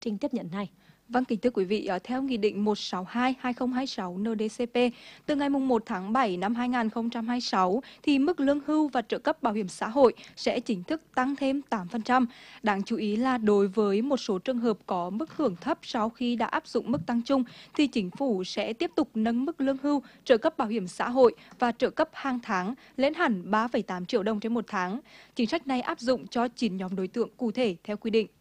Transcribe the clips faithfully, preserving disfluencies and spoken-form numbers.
trình tiếp nhận này. Vâng, kính thưa quý vị, theo Nghị định một trăm sáu mươi hai trên hai nghìn không trăm hai mươi sáu N D C P, từ ngày một tháng bảy năm hai nghìn không trăm hai mươi sáu, thì mức lương hưu và trợ cấp bảo hiểm xã hội sẽ chính thức tăng thêm tám phần trăm. Đáng chú ý là đối với một số trường hợp có mức hưởng thấp sau khi đã áp dụng mức tăng chung, thì chính phủ sẽ tiếp tục nâng mức lương hưu, trợ cấp bảo hiểm xã hội và trợ cấp hàng tháng lên hẳn ba phẩy tám triệu đồng trên một tháng. Chính sách này áp dụng cho chín nhóm đối tượng cụ thể theo quy định.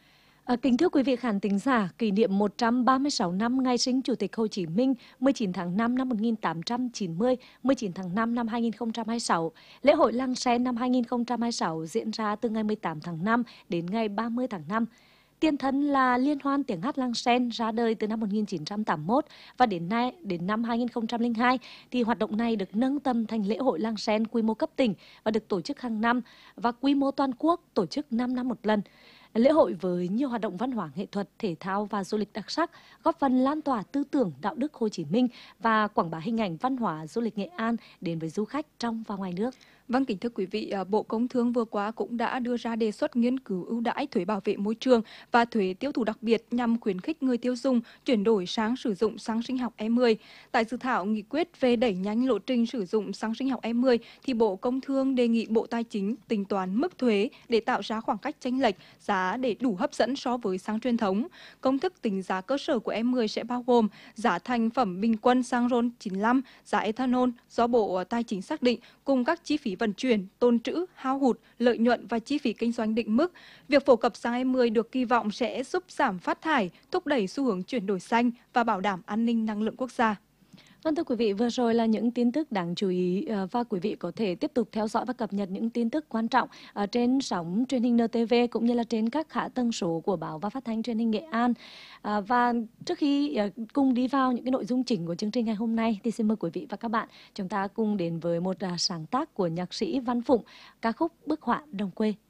À, kính thưa quý vị khán thính giả, kỷ niệm một trăm ba mươi sáu năm ngày sinh Chủ tịch Hồ Chí Minh mười chín tháng năm năm một nghìn tám trăm chín mươi, mười chín tháng năm năm hai nghìn không trăm hai mươi sáu. Lễ hội Lăng Sen năm hai nghìn không trăm hai mươi sáu diễn ra từ ngày mười tám tháng năm đến ngày ba mươi tháng năm. Tiền thân là Liên hoan tiếng hát Lăng Sen ra đời từ năm một nghìn chín trăm tám mươi mốt và đến nay đến năm hai nghìn không trăm lẻ hai thì hoạt động này được nâng tầm thành lễ hội Lăng Sen quy mô cấp tỉnh và được tổ chức hàng năm và quy mô toàn quốc tổ chức năm năm một lần. Lễ hội với nhiều hoạt động văn hóa nghệ thuật, thể thao và du lịch đặc sắc góp phần lan tỏa tư tưởng đạo đức Hồ Chí Minh và quảng bá hình ảnh văn hóa du lịch Nghệ An đến với du khách trong và ngoài nước. Vâng, kính thưa quý vị, Bộ Công Thương vừa qua cũng đã đưa ra đề xuất nghiên cứu ưu đãi thuế bảo vệ môi trường và thuế tiêu thụ đặc biệt nhằm khuyến khích người tiêu dùng chuyển đổi sang sử dụng xăng sinh học E mười. Tại dự thảo nghị quyết về đẩy nhanh lộ trình sử dụng xăng sinh học E mười, thì Bộ Công Thương đề nghị Bộ Tài chính tính toán mức thuế để tạo ra khoảng cách chênh lệch giá để đủ hấp dẫn so với xăng truyền thống. Công thức tính giá cơ sở của E mười sẽ bao gồm giá thành phẩm bình quân xăng RON chín mươi lăm, giá ethanol do Bộ Tài chính xác định cùng các chi phí vận chuyển, tồn trữ, hao hụt, lợi nhuận và chi phí kinh doanh định mức. Việc phổ cập xăng E mười được kỳ vọng sẽ giúp giảm phát thải, thúc đẩy xu hướng chuyển đổi xanh và bảo đảm an ninh năng lượng quốc gia. Vâng, thưa quý vị, vừa rồi là những tin tức đáng chú ý và quý vị có thể tiếp tục theo dõi và cập nhật những tin tức quan trọng ở trên sóng truyền hình N T V cũng như là trên các hạ tầng số của báo và phát thanh truyền hình Nghệ An. À, và trước khi cùng đi vào những cái nội dung chính của chương trình ngày hôm nay thì xin mời quý vị và các bạn chúng ta cùng đến với một sáng tác của nhạc sĩ Văn Phụng, ca khúc Bức họa Đồng quê.